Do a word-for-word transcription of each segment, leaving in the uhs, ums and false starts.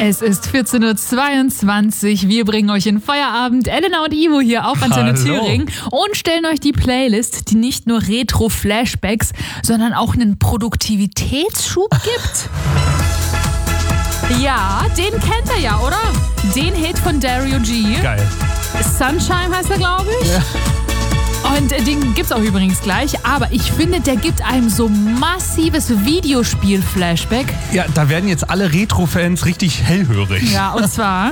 Es ist vierzehn Uhr zweiundzwanzig. Wir bringen euch in Feierabend. Elena und Ivo hier auf Antenne Hallo. Thüringen und stellen euch die Playlist, die nicht nur Retro-Flashbacks, sondern auch einen Produktivitätsschub gibt. Ja, den kennt ihr ja, oder? Den Hit von Dario G. Geil. Sunshine heißt er, glaube ich. Ja. Und den gibt's auch übrigens gleich, aber ich finde, der gibt einem so massives Videospiel-Flashback. Ja, da werden jetzt alle Retro-Fans richtig hellhörig. Ja, und zwar...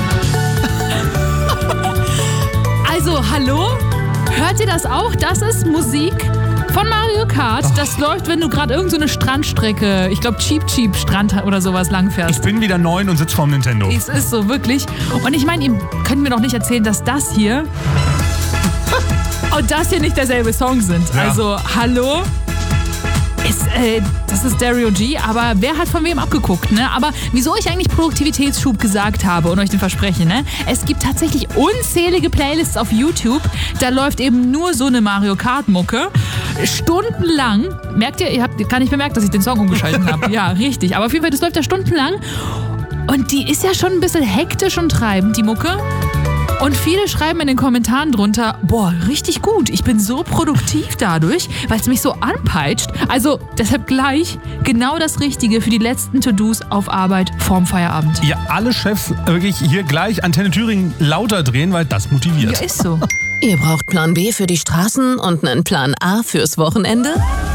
Also, hallo? Hört ihr das auch? Das ist Musik von Mario Kart. Das läuft, wenn du gerade irgendeine so Strandstrecke, ich glaube Cheap Cheap Strand oder sowas langfährst. Ich bin wieder neun und sitze vorm Nintendo. Es ist so, wirklich. Und ich meine, ihr könnt mir doch nicht erzählen, dass das hier und das hier nicht derselbe Song sind. Ja. Also, hallo? Ist, äh, das ist Dario G, aber wer hat von wem abgeguckt, ne? Aber wieso ich eigentlich Produktivitätsschub gesagt habe und euch den verspreche, ne? Es gibt tatsächlich unzählige Playlists auf YouTube, da läuft eben nur so eine Mario Kart Mucke. Stundenlang, merkt ihr, ihr habt gar nicht bemerkt, dass ich den Song umgeschaltet habe. Ja, richtig, aber auf jeden Fall, das läuft ja stundenlang und die ist ja schon ein bisschen hektisch und treibend, die Mucke. Und viele schreiben in den Kommentaren drunter, boah, richtig gut, ich bin so produktiv dadurch, weil es mich so anpeitscht. Also deshalb gleich genau das Richtige für die letzten To-Dos auf Arbeit vorm Feierabend. Ja, alle Chefs wirklich hier gleich Antenne Thüringen lauter drehen, weil das motiviert. Ja, ist so. Ihr braucht Plan B für die Straßen und einen Plan A fürs Wochenende?